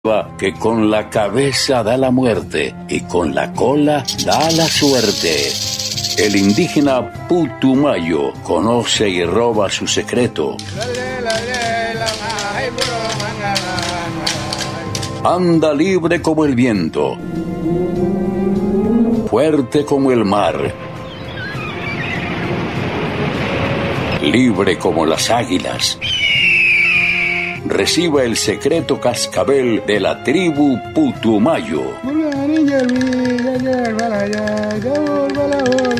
que con la cabeza da la muerte y con la cola da la suerte. El indígena Putumayo conoce y roba su secreto. Anda libre como el viento, fuerte como el mar, libre como las águilas. Reciba el secreto cascabel de la tribu Putumayo.